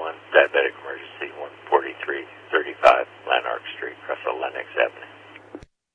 911, diabetic emergency, 14335 Lanark Street, Russell Lennox Avenue.